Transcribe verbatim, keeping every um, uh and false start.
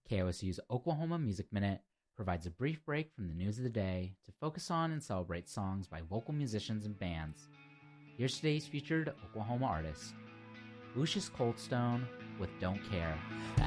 K O S U's Oklahoma Music Minute provides a brief break from the news of the day to focus on and celebrate songs by vocal musicians and bands. Here's today's featured Oklahoma artist, Lucius Coldstone with Don't Care.